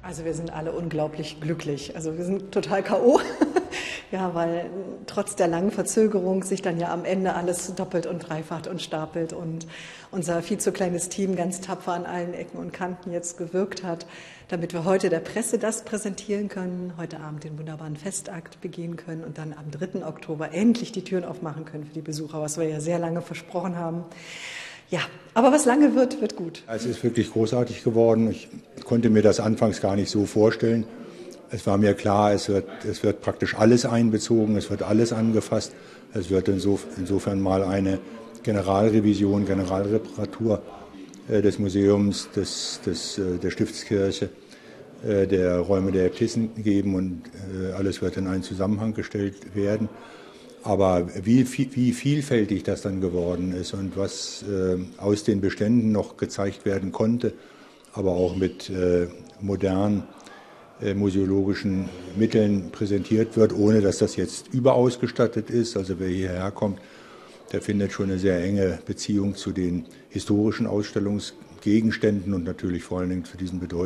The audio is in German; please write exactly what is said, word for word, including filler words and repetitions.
Also wir sind alle unglaublich glücklich. Also wir sind total K O Ja, weil trotz der langen Verzögerung sich dann ja am Ende alles doppelt und dreifacht und stapelt und unser viel zu kleines Team ganz tapfer an allen Ecken und Kanten jetzt gewirkt hat, damit wir heute der Presse das präsentieren können, heute Abend den wunderbaren Festakt begehen können und dann am dritten Oktober endlich die Türen aufmachen können für die Besucher, was wir ja sehr lange versprochen haben. Ja, aber was lange wird, wird gut. Es ist wirklich großartig geworden. Ich konnte mir das anfangs gar nicht so vorstellen. Es war mir klar, es wird, es wird praktisch alles einbezogen, es wird alles angefasst. Es wird insofern mal eine Generalrevision, Generalreparatur des Museums, des, des, der Stiftskirche, der Räume der Äbtissen geben und alles wird in einen Zusammenhang gestellt werden. Aber wie, wie vielfältig das dann geworden ist und was äh, aus den Beständen noch gezeigt werden konnte, aber auch mit äh, modernen äh, museologischen Mitteln präsentiert wird, ohne dass das jetzt überausgestattet ist. Also wer hierher kommt, der findet schon eine sehr enge Beziehung zu den historischen Ausstellungsgegenständen und natürlich vor allen Dingen zu diesen bedeutenden